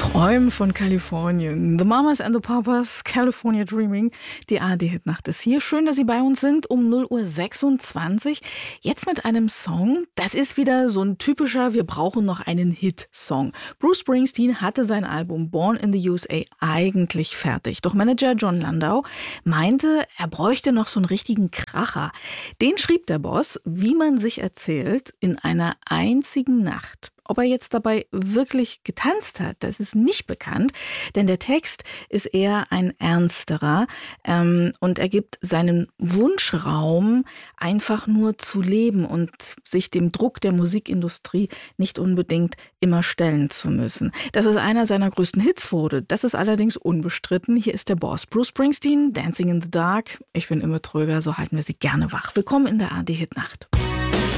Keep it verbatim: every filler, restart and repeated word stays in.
Träumen von Kalifornien. The Mamas and the Papas, California Dreaming. Die A R D-Hitnacht ist hier. Schön, dass Sie bei uns sind um null Uhr sechsundzwanzig. Jetzt mit einem Song. Das ist wieder so ein typischer, wir brauchen noch einen Hit-Song. Bruce Springsteen hatte sein Album Born in the U S A eigentlich fertig. Doch Manager Jon Landau meinte, er bräuchte noch so einen richtigen Kracher. Den schrieb der Boss, wie man sich erzählt, in einer einzigen Nacht. Ob er jetzt dabei wirklich getanzt hat, das ist nicht bekannt, denn der Text ist eher ein ernsterer ähm, und er gibt seinen Wunschraum, einfach nur zu leben und sich dem Druck der Musikindustrie nicht unbedingt immer stellen zu müssen. Dass es einer seiner größten Hits wurde, das ist allerdings unbestritten. Hier ist der Boss, Bruce Springsteen, Dancing in the Dark. Ich bin Imme Tröger, so halten wir Sie gerne wach. Willkommen in der A R D-Hitnacht.